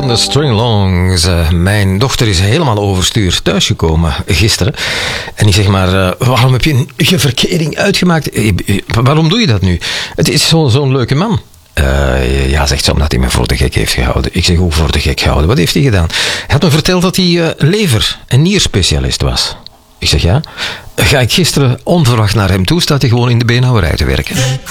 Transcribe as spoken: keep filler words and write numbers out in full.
de Stringalongs. Uh, mijn dochter is helemaal overstuur thuisgekomen gisteren. En ik zeg maar, uh, waarom heb je een verkering uitgemaakt? Uh, uh, waarom doe je dat nu? Het is zo, zo'n leuke man. Uh, ja, zegt ze, omdat hij me voor de gek heeft gehouden. Ik zeg, hoe voor de gek gehouden? Wat heeft hij gedaan? Hij had me verteld dat hij uh, lever- en nierspecialist was. Ik zeg, ja. Ga ik gisteren onverwacht naar hem toe, staat hij gewoon in de beenhouwerij te werken.